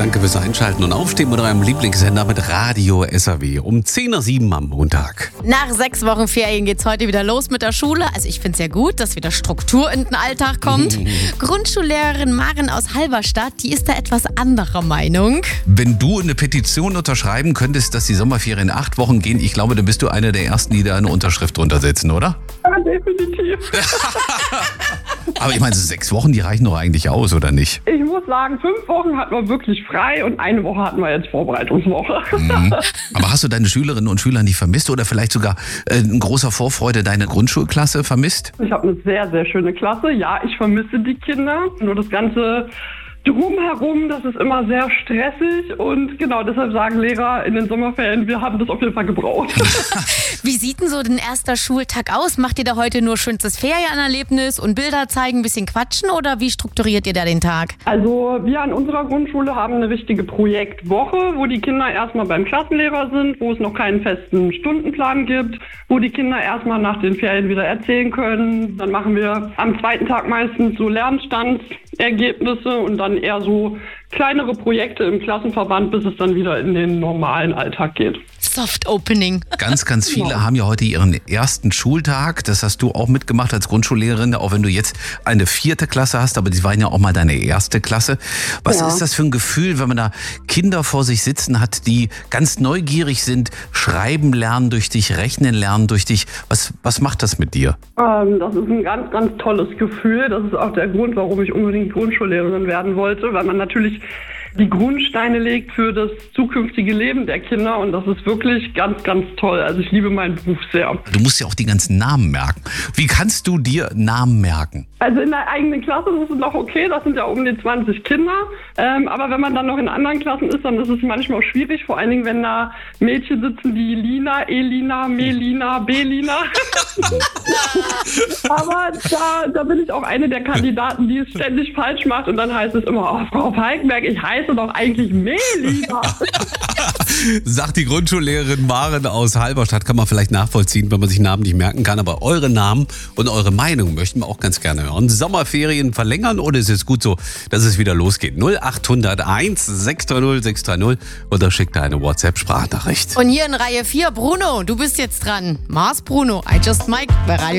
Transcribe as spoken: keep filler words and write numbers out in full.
Danke fürs Einschalten und Aufstehen mit eurem Lieblingssender mit Radio S R W um zehn Uhr sieben am Montag. Nach sechs Wochen Ferien geht's heute wieder los mit der Schule. Also ich finde es ja gut, dass wieder Struktur in den Alltag kommt. Grundschullehrerin Maren aus Halberstadt, die ist da etwas anderer Meinung. Wenn du eine Petition unterschreiben könntest, dass die Sommerferien acht Wochen gehen, ich glaube, dann bist du einer der Ersten, die da eine Unterschrift drunter setzen, oder? Ja, definitiv. Aber ich meine, so sechs Wochen, die reichen doch eigentlich aus, oder nicht? Ich muss sagen, fünf Wochen hatten wir wirklich frei und eine Woche hatten wir jetzt Vorbereitungswoche. Mhm. Aber hast du deine Schülerinnen und Schüler nicht vermisst oder vielleicht sogar äh, in großer Vorfreude deine Grundschulklasse vermisst? Ich habe eine sehr, sehr schöne Klasse. Ja, ich vermisse die Kinder. Nur das ganze Drumherum, das ist immer sehr stressig und genau deshalb sagen Lehrer in den Sommerferien, wir haben das auf jeden Fall gebraucht. Wie sieht denn so dein erster Schultag aus? Macht ihr da heute nur schönstes Ferienerlebnis und Bilder zeigen, ein bisschen quatschen oder wie strukturiert ihr da den Tag? Also wir an unserer Grundschule haben eine richtige Projektwoche, wo die Kinder erstmal beim Klassenlehrer sind, wo es noch keinen festen Stundenplan gibt, wo die Kinder erstmal nach den Ferien wieder erzählen können. Dann machen wir am zweiten Tag meistens so Lernstandsergebnisse und dann eher so kleinere Projekte im Klassenverband, bis es dann wieder in den normalen Alltag geht. Soft Opening. Ganz, ganz viele haben ja heute ihren ersten Schultag. Das hast du auch mitgemacht als Grundschullehrerin, auch wenn du jetzt eine vierte Klasse hast, aber die waren ja auch mal deine erste Klasse. Was Ja. ist das für ein Gefühl, wenn man da Kinder vor sich sitzen hat, die ganz neugierig sind, schreiben lernen durch dich, rechnen lernen durch dich? Was, was macht das mit dir? Ähm, das ist ein ganz, ganz tolles Gefühl. Das ist auch der Grund, warum ich unbedingt Grundschullehrerin werden wollte, weil man natürlich die Grundsteine legt für das zukünftige Leben der Kinder und das ist wirklich ganz, ganz toll. Also ich liebe meinen Beruf sehr. Du musst ja auch die ganzen Namen merken. Wie kannst du dir Namen merken? Also in der eigenen Klasse ist es noch okay, das sind ja um die zwanzig Kinder. Ähm, aber wenn man dann noch in anderen Klassen ist, dann ist es manchmal schwierig, vor allen Dingen, wenn da Mädchen sitzen wie Lina, Elina, Melina, Belina. Aber da, da bin ich auch eine der Kandidaten, die es ständig falsch macht und dann heißt es immer, oh, Frau Falkenberg, ich heiße doch eigentlich Melina. Sagt die Grundschullehrerin Maren aus Halberstadt, kann man vielleicht nachvollziehen, wenn man sich Namen nicht merken kann, aber eure Namen und eure Meinung möchten wir auch ganz gerne hören. Sommerferien verlängern oder ist es gut so, dass es wieder losgeht? null acht null eins sechs drei null sechs drei null oder schickt eine WhatsApp-Sprachnachricht. Und hier in Reihe vier, Bruno, du bist jetzt dran. Mars Bruno, I Just Mike bei Radio